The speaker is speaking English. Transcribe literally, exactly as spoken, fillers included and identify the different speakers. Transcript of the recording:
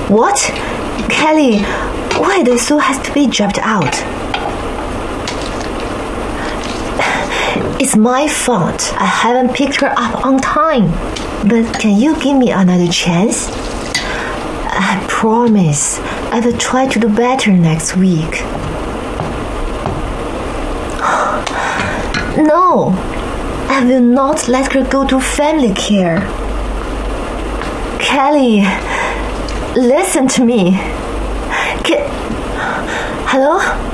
Speaker 1: What? Kelly, why the Sue has to be dropped out? It's my fault. I haven't picked her up on time. But can you give me another chance? I promise I will try to do better next week. No, I will not let her go to family care. Kelly, listen to me. Ke- Hello?